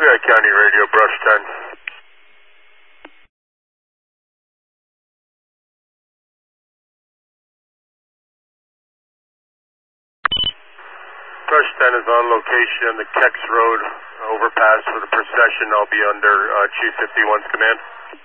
Fayette County Radio, Brush 10. Brush 10 is on location on the Kex Road overpass for the procession. I'll be under Chief 51's command.